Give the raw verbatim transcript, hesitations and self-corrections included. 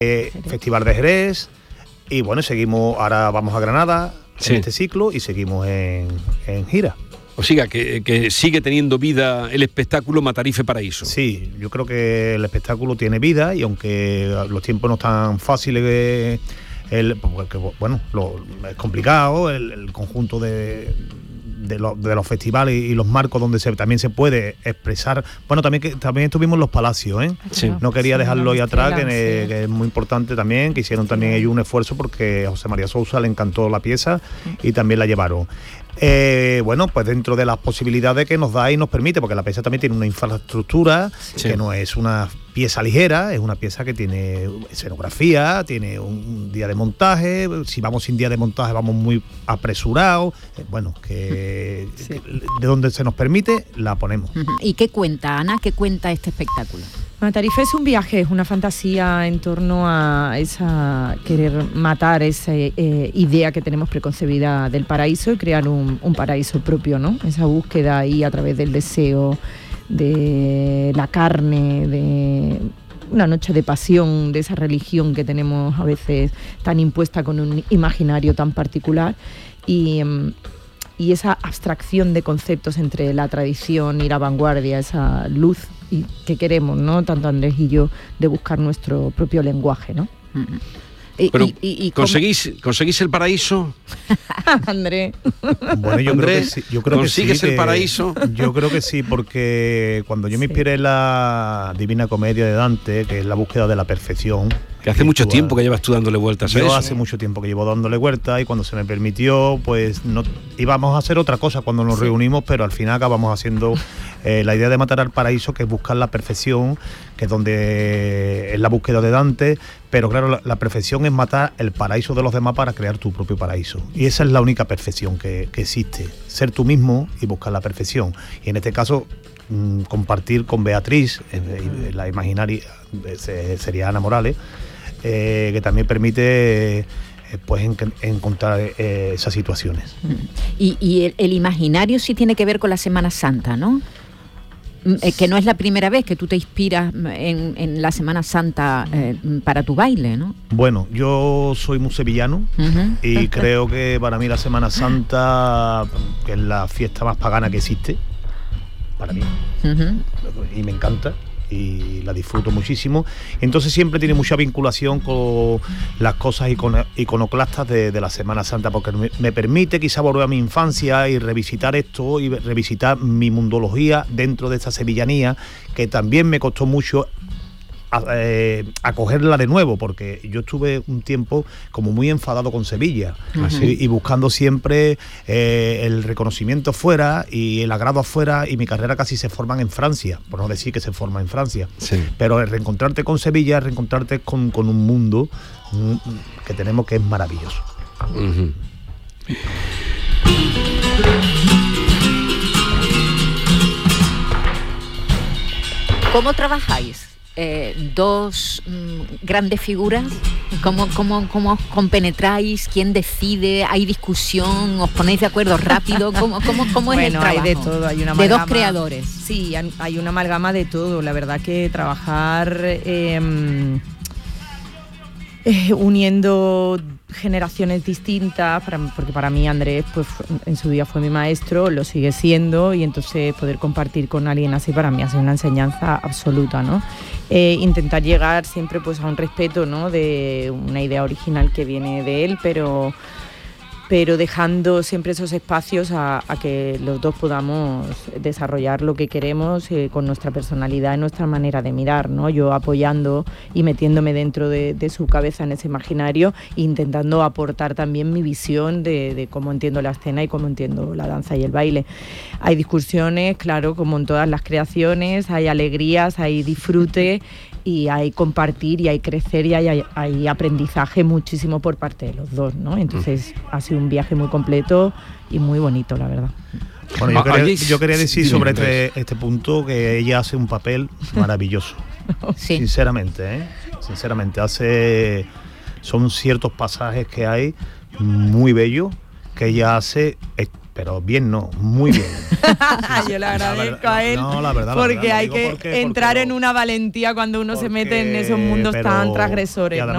Eh, Festival de Jerez, y bueno, seguimos, ahora vamos a Granada sí. en este ciclo y seguimos en, en gira. O sea, que, que sigue teniendo vida el espectáculo Matarife Paraíso. Sí, yo creo que el espectáculo tiene vida y aunque los tiempos no están fáciles, el, porque, bueno, lo, es complicado, el, el conjunto de... De, lo, de los festivales y los marcos donde se, también se puede expresar. Bueno, también que también estuvimos en los palacios, ¿eh? Sí. No quería sí, dejarlo ahí atrás, que, sí. que es muy importante también, que hicieron sí. también ellos un esfuerzo porque a José María Sousa le encantó la pieza y también la llevaron. Eh, bueno, pues dentro de las posibilidades que nos da y nos permite, porque la pieza también tiene una infraestructura sí. que no es una pieza ligera, es una pieza que tiene escenografía, tiene un día de montaje, si vamos sin día de montaje vamos muy apresurados, eh, bueno, que, sí. que de donde se nos permite la ponemos. ¿Y qué cuenta, Ana? ¿Qué cuenta este espectáculo? Matarife es un viaje, es una fantasía en torno a esa querer matar esa eh, idea que tenemos preconcebida del paraíso y crear un, un paraíso propio, ¿no? Esa búsqueda ahí a través del deseo, de la carne, de una noche de pasión, de esa religión que tenemos a veces tan impuesta con un imaginario tan particular y... y esa abstracción de conceptos entre la tradición y la vanguardia, esa luz y que queremos, ¿no? Tanto Andrés y yo, de buscar nuestro propio lenguaje, ¿no? Mm-hmm. Pero, y, y, y ¿conseguís, ¿conseguís el paraíso? Andrés. Bueno, yo Andrés, creo que sí. Yo creo ¿consigues que sí, el que, paraíso? Yo creo que sí, porque cuando yo me inspiré en la Divina Comedia de Dante, que es la búsqueda de la perfección... Que hace mucho tiempo que llevas tú dándole vueltas a yo eso. hace mucho tiempo que llevo dándole vueltas y cuando se me permitió, pues no íbamos a hacer otra cosa cuando nos sí. reunimos, pero al final acabamos haciendo eh, la idea de matar al paraíso, que es buscar la perfección, que es donde es la búsqueda de Dante, pero claro, la, la perfección es matar el paraíso de los demás para crear tu propio paraíso. Y esa es la única perfección que, que existe, ser tú mismo y buscar la perfección. Y en este caso, mmm, compartir con Beatriz, eh, la imaginaria eh, sería Ana Morales, Eh, que también permite eh, pues en, encontrar eh, esas situaciones. Y, y el, el imaginario sí tiene que ver con la Semana Santa, ¿no? Eh, que no es la primera vez que tú te inspiras en, en la Semana Santa eh, para tu baile, ¿no? Bueno, yo soy muy sevillano uh-huh. y creo que para mí la Semana Santa, que es la fiesta más pagana que existe, para mí, uh-huh. y me encanta. Y la disfruto muchísimo. Entonces siempre tiene mucha vinculación con las cosas icono- iconoclastas de, de la Semana Santa, porque me, me permite quizá volver a mi infancia y revisitar esto y revisitar mi mundología dentro de esta sevillanía, que también me costó mucho a, eh, acogerla de nuevo, porque yo estuve un tiempo como muy enfadado con Sevilla, uh-huh. así, y buscando siempre eh, el reconocimiento fuera y el agrado afuera, y mi carrera casi se forma en Francia, por no decir que se forma en Francia, sí. pero el reencontrarte con Sevilla, reencontrarte con, con un mundo mm, que tenemos que es maravilloso. Uh-huh. ¿Cómo trabajáis? Eh, dos mm, grandes figuras, ¿cómo, cómo, cómo os compenetráis? ¿Quién decide? ¿Hay discusión? ¿Os ponéis de acuerdo rápido? ¿Cómo, cómo, cómo es bueno, el trabajo? Hay de todo, hay una amalgama, de dos creadores. Sí, hay una amalgama de todo. La verdad que trabajar eh, eh, uniendo generaciones distintas, para, porque para mí Andrés pues en su día fue mi maestro, lo sigue siendo, y entonces poder compartir con alguien así para mí ha sido una enseñanza absoluta, ¿no? Eh, intentar llegar siempre pues a un respeto, ¿no? De una idea original que viene de él, pero pero dejando siempre esos espacios a, a que los dos podamos desarrollar lo que queremos eh, con nuestra personalidad y nuestra manera de mirar, ¿no? Yo apoyando y metiéndome dentro de, de su cabeza en ese imaginario, intentando aportar también mi visión de, de cómo entiendo la escena y cómo entiendo la danza y el baile. Hay discusiones, claro, como en todas las creaciones, hay alegrías, hay disfrute, y hay compartir y hay crecer y hay, hay aprendizaje muchísimo por parte de los dos, ¿no? Entonces mm. ha sido un viaje muy completo y muy bonito, la verdad. Bueno, yo quería, yo quería decir sobre este, este punto que ella hace un papel maravilloso. Sí. Sinceramente, ¿eh? Sinceramente, hace... Son ciertos pasajes que hay muy bellos que ella hace... Pero bien, no, muy bien. Sí, yo le agradezco a él, no, la verdad, porque la verdad, hay que porque, entrar porque en una valentía cuando uno porque, se mete en esos mundos tan transgresores, ¿no?